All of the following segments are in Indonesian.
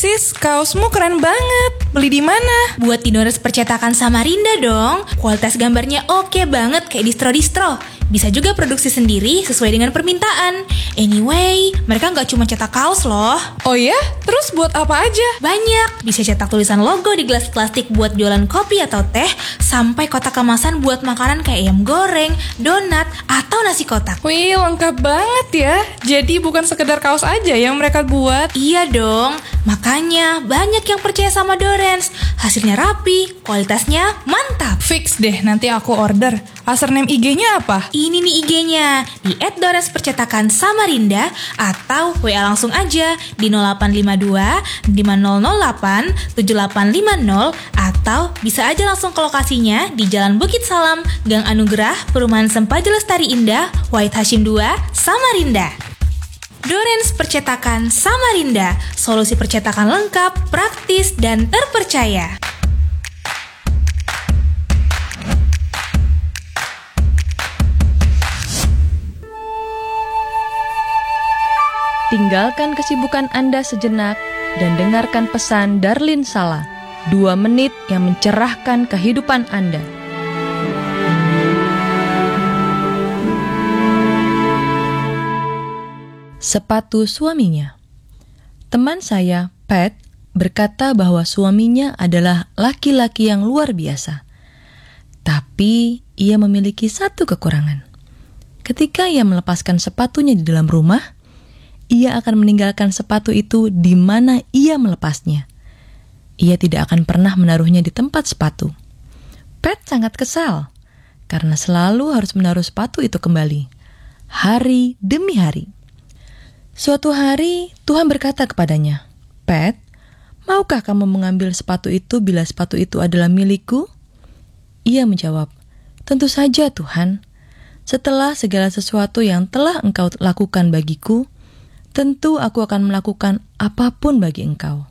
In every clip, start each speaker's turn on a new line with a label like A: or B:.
A: Sis, kaosmu keren banget. Beli di mana?
B: Buat di Doners Percetakan Samarinda dong. Kualitas gambarnya oke banget kayak distro-distro. Bisa juga produksi sendiri sesuai dengan permintaan. Anyway, mereka nggak cuma cetak kaos loh.
A: Oh ya? Terus buat apa aja?
B: Banyak. Bisa cetak tulisan logo di gelas plastik buat jualan kopi atau teh, sampai kotak kemasan buat makanan kayak ayam goreng, donat, atau nasi kotak.
A: Wih, lengkap banget ya. Jadi bukan sekedar kaos aja yang mereka buat.
B: Iya dong. Makanya banyak yang percaya sama Dorens. Hasilnya rapi, kualitasnya mantap.
A: Fix deh, nanti aku order. Username IG-nya apa?
B: Ini nih IG-nya, di @dorenspercetakan Samarinda, atau WA langsung aja di 0852 5008 7850, atau bisa aja langsung ke lokasinya di Jalan Bukit Salam, Gang Anugerah, Perumahan Sempaja Lestari Indah, Wahid Hashim 2, Samarinda. Dorens Percetakan Samarinda, solusi percetakan lengkap, praktis, dan terpercaya.
C: Tinggalkan kesibukan Anda sejenak dan dengarkan pesan Darlin Sala, 2 menit yang mencerahkan kehidupan Anda. Sepatu suaminya. Teman saya, Pat, berkata bahwa suaminya adalah laki-laki yang luar biasa. Tapi ia memiliki satu kekurangan. Ketika ia melepaskan sepatunya di dalam rumah, ia akan meninggalkan sepatu itu di mana ia melepasnya. Ia tidak akan pernah menaruhnya di tempat sepatu. Pat sangat kesal karena selalu harus menaruh sepatu itu kembali, hari demi hari. Suatu hari, Tuhan berkata kepadanya, "Pat, maukah kamu mengambil sepatu itu bila sepatu itu adalah milikku?" Ia menjawab, "Tentu saja, Tuhan. Setelah segala sesuatu yang telah Engkau lakukan bagiku, tentu aku akan melakukan apapun bagi Engkau."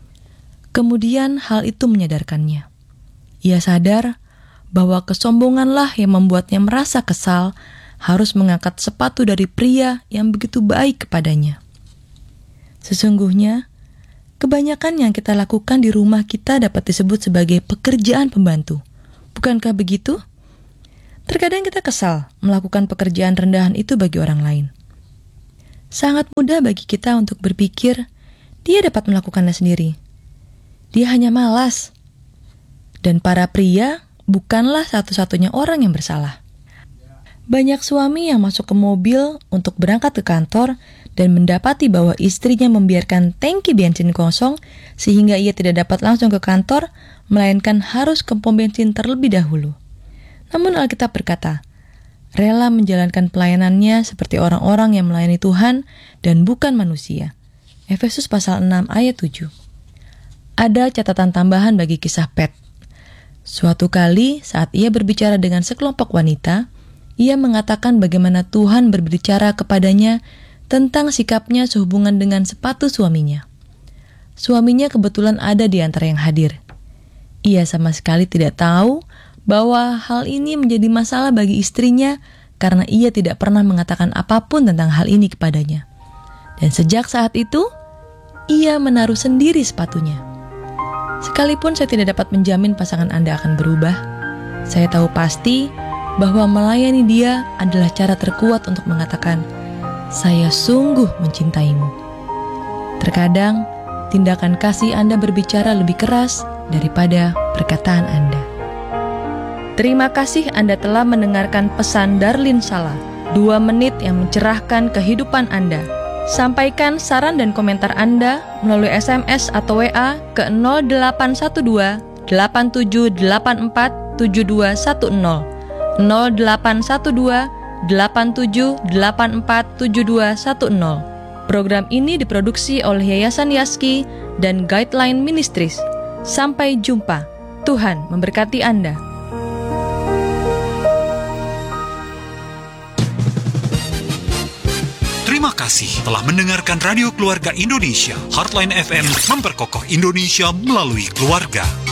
C: Kemudian hal itu menyadarkannya. Ia sadar bahwa kesombonganlah yang membuatnya merasa kesal harus mengangkat sepatu dari pria yang begitu baik kepadanya. Sesungguhnya, kebanyakan yang kita lakukan di rumah kita dapat disebut sebagai pekerjaan pembantu. Bukankah begitu? Terkadang kita kesal melakukan pekerjaan rendahan itu bagi orang lain. Sangat mudah bagi kita untuk berpikir dia dapat melakukannya sendiri. Dia hanya malas. Dan para pria bukanlah satu-satunya orang yang bersalah. Banyak suami yang masuk ke mobil untuk berangkat ke kantor dan mendapati bahwa istrinya membiarkan tangki bensin kosong sehingga ia tidak dapat langsung ke kantor, melainkan harus ke pom bensin terlebih dahulu. Namun Alkitab berkata, rela menjalankan pelayanannya seperti orang-orang yang melayani Tuhan dan bukan manusia. Efesus pasal 6 ayat 7. Ada catatan tambahan bagi kisah Pat. Suatu kali saat ia berbicara dengan sekelompok wanita, ia mengatakan bagaimana Tuhan berbicara kepadanya tentang sikapnya sehubungan dengan sepatu suaminya. Suaminya kebetulan ada di antara yang hadir. Ia sama sekali tidak tahu bahwa hal ini menjadi masalah bagi istrinya karena ia tidak pernah mengatakan apapun tentang hal ini kepadanya. Dan sejak saat itu, ia menaruh sendiri sepatunya. Sekalipun saya tidak dapat menjamin pasangan Anda akan berubah, saya tahu pasti bahwa melayani dia adalah cara terkuat untuk mengatakan, "Saya sungguh mencintaimu." Terkadang, tindakan kasih Anda berbicara lebih keras daripada perkataan Anda. Terima kasih Anda telah mendengarkan pesan Darlin Sala, 2 menit yang mencerahkan kehidupan Anda. Sampaikan saran dan komentar Anda melalui SMS atau WA ke 0812 8784 7210, 0812 8784 7210. Program ini diproduksi oleh Yayasan Yaski dan Guideline Ministries. Sampai jumpa. Tuhan memberkati Anda.
D: Terima kasih telah mendengarkan Radio Keluarga Indonesia. Heartline FM memperkokoh Indonesia melalui keluarga.